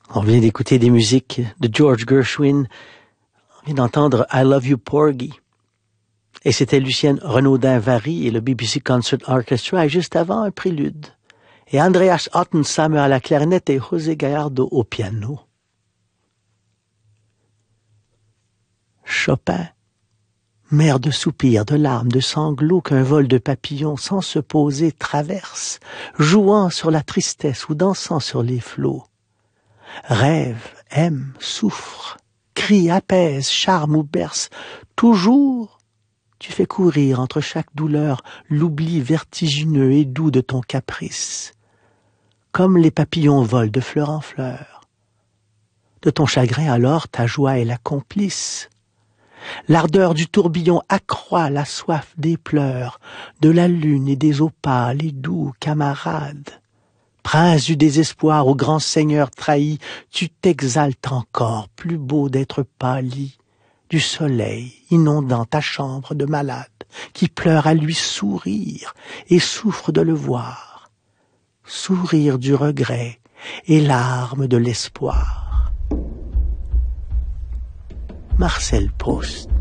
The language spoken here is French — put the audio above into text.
On vient d'écouter des musiques de George Gershwin. On vient d'entendre I Love You Porgy. Et c'était Lucienne Renaudin-Vary et le BBC Concert Orchestra, et juste avant, un prélude. Et Andreas Ottensamer à la clarinette et José Gallardo au piano. Chopin, mer de soupirs, de larmes, de sanglots qu'un vol de papillons sans se poser traverse, jouant sur la tristesse ou dansant sur les flots. Rêve, aime, souffre, crie, apaise, charme ou berce, toujours tu fais courir entre chaque douleur l'oubli vertigineux et doux de ton caprice. Comme les papillons volent de fleur en fleur. De ton chagrin alors ta joie est la complice. L'ardeur du tourbillon accroît la soif des pleurs, de la lune et des eaux pâles et doux camarades. Prince du désespoir, au grand seigneur trahi, tu t'exaltes encore, plus beau d'être pâli, du soleil inondant ta chambre de malade, qui pleure à lui sourire et souffre de le voir. Sourire du regret et larmes de l'espoir. Marcel Proust.